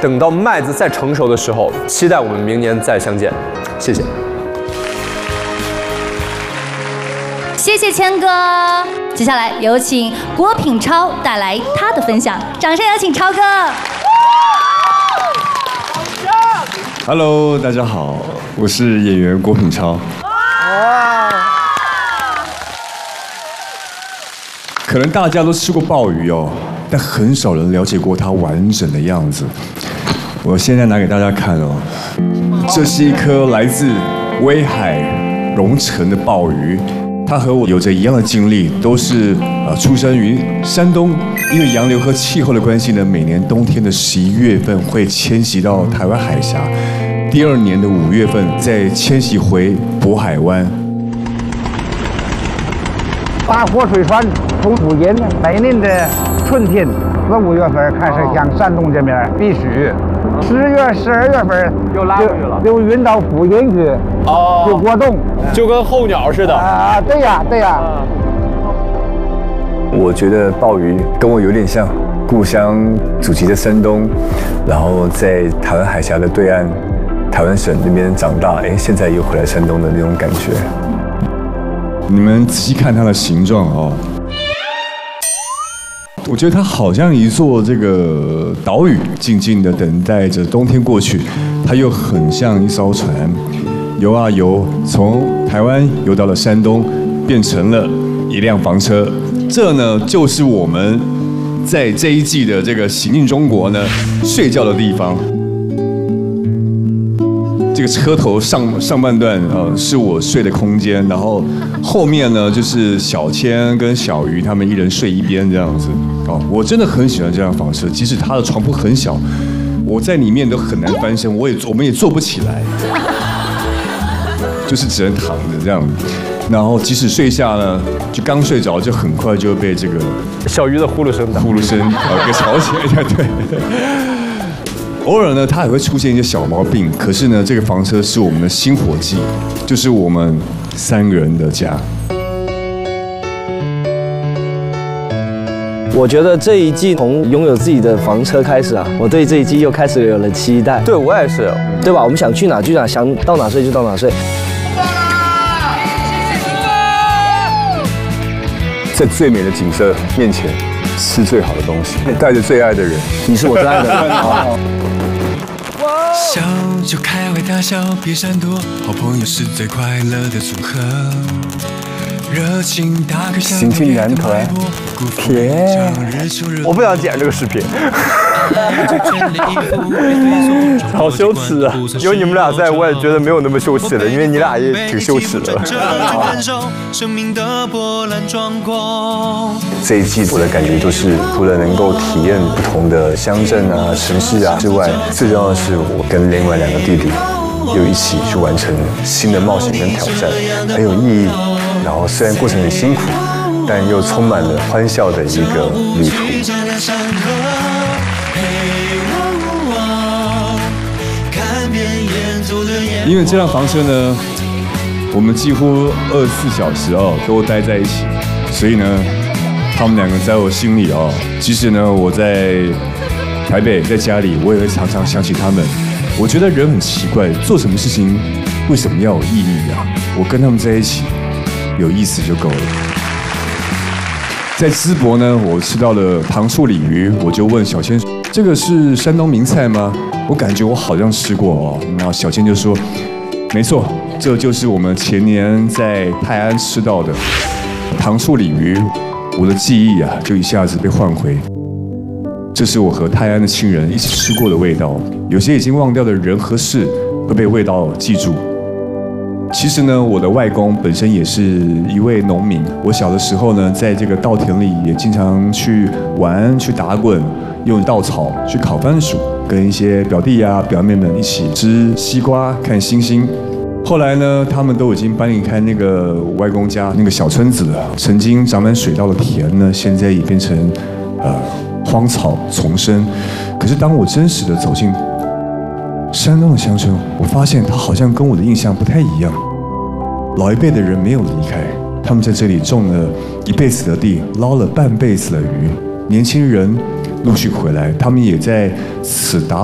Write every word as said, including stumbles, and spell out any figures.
等到麦子再成熟的时候，期待我们明年再相见。谢谢。 谢谢谦哥。接下来有请郭品超带来他的分享，掌声有请超哥。 Hello， 大家好，我是演员郭品超。可能大家都吃过鲍鱼哦，但很少人了解过它完整的样子。我现在拿给大家看哦，这是一颗来自威海荣城的鲍鱼。它和我有着一样的经历，都是呃出生于山东。因为洋流和气候的关系呢，每年冬天的十一月份会迁徙到台湾海峡，第二年的五月份再迁徙回渤海湾。 大河水船从主营，每年的春天四五月份开始向山东这边避暑，十月、十二月份又拉回去了， 又运到福建去， 哦， 就过冬， 就跟候鸟似的啊！对呀，对呀。 我觉得鲍鱼跟我有点像，故乡祖籍的山东，然后在台湾海峡的对岸，台湾省那边长大，哎，现在又回来山东的那种感觉。 你们仔细看它的形状哦。我觉得它好像一座这个岛屿，静静地等待着冬天过去。它又很像一艘船，游啊游，从台湾游到了山东，变成了一辆房车。这呢，就是我们在这一季的这个行进中国呢睡觉的地方。这个车头上上半段呃是我睡的空间，然后后面呢就是小千跟小鱼他们一人睡一边这样子。哦，我真的很喜欢这辆房车，即使它的床铺很小，我在里面都很难翻身，我也我们也坐不起来，就是只能躺着这样。然后即使睡下呢，就刚睡着，就很快就被这个小鱼的呼噜声呼噜声啊给吵起来。对。偶尔呢，它也会出现一些小毛病，可是呢，这个房车是我们的新伙计，就是我们三个人的家。 我觉得这一季从拥有自己的房车开始啊，我对这一季又开始有了期待。 对我也是， 对吧？我们想去哪去哪，想到哪睡就到哪睡。 在最美的景色面前，吃最好的东西，带着最爱的人。 你是我最爱的人。 笑就开怀大笑，别闪躲，好朋友是最快乐的组合。热情打开行进男团， 甜。 我不想剪这个视频，好羞耻啊！有你们俩在，我也觉得没有那么羞耻了，因为你俩也挺羞耻的。 这一季我的感觉就是，除了能够体验不同的乡镇啊、城市啊之外，最重要的是我跟另外两个弟弟又一起去完成新的冒险跟挑战，很有意义。然后虽然过程很辛苦，但又充满了欢笑的一个旅途。 因为这辆房车呢，我们几乎二十四小时哦都待在一起，所以呢，他们两个在我心里哦，即使呢我在台北在家里，我也会常常想起他们。我觉得人很奇怪，做什么事情为什么要有意义啊？我跟他们在一起。有意思就够了。在淄博呢，我吃到了糖醋鲤鱼，我就问小千：“这个是山东名菜吗？”我感觉我好像吃过哦。然后小千就说：“没错，这就是我们前年在泰安吃到的糖醋鲤鱼。”我的记忆啊，就一下子被唤回。这是我和泰安的亲人一起吃过的味道。有些已经忘掉的人和事，会被味道记住。其实呢，我的外公本身也是一位农民。我小的时候呢，在这个稻田里也经常去玩、去打滚，用稻草去烤番薯，跟一些表弟呀、表妹们一起吃西瓜、看星星。后来呢，他们都已经搬离开那个外公家那个小村子了。曾经长满水稻的田呢，现在也变成呃荒草丛生。可是当我真实的走进山东的乡村，我发现它好像跟我的印象不太一样。老一辈的人没有离开，他们在这里种了一辈子的地，捞了半辈子的鱼。年轻人陆续回来，他们也在此打